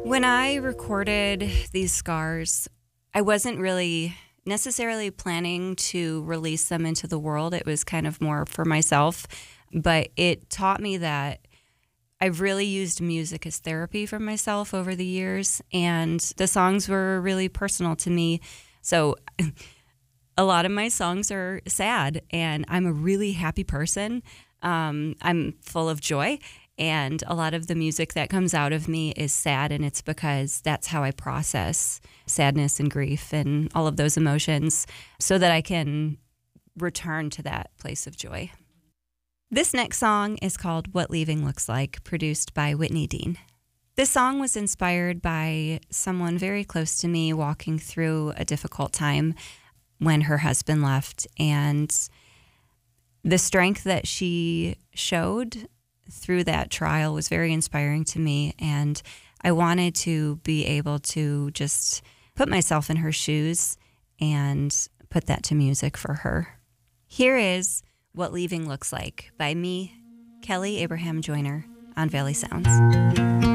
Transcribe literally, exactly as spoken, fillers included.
When I recorded these scars, I wasn't really necessarily planning to release them into the world. It was kind of more for myself, but it taught me that I've really used music as therapy for myself over the years, and the songs were really personal to me. So a lot of my songs are sad, and I'm a really happy person. Um, I'm full of joy. And a lot of the music that comes out of me is sad, and it's because that's how I process sadness and grief and all of those emotions so that I can return to that place of joy. This next song is called What Leaving Looks Like, produced by Whitney Dean. This song was inspired by someone very close to me walking through a difficult time when her husband left, and the strength that she showed through that trial was very inspiring to me, and I wanted to be able to just put myself in her shoes and put that to music for her. Here is What Leaving Looks Like by me, Kelly Abraham Joyner, on Valley Sounds.